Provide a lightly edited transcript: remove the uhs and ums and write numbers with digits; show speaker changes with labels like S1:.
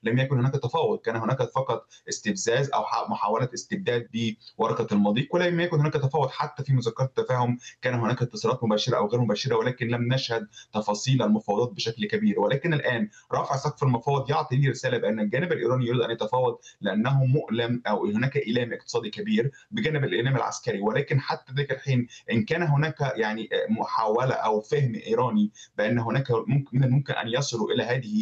S1: لم يكن هناك تفاوض، كان هناك فقط استفزاز أو محاولة استبداد بورقة المضيق، ولم يكن هناك تفاوض حتى في مذكرات التفاهم. كان هناك اتصالات مباشرة أو غير مباشرة، ولكن لم نشهد تفاصيل المفاوضات بشكل كبير. ولكن الآن رفع سقف المفاوض يعطي لي رسالة بأن الجانب الإيراني يريد أن يتفاوض لأنه مؤلم أو هناك إيلام اقتصادي كبير بجانب الإيلام العسكري. ولكن حتى ذلك الحين إن كان هناك يعني محاولة أو فهم إيراني بأن هناك من الممكن أن يصلوا إلى هذه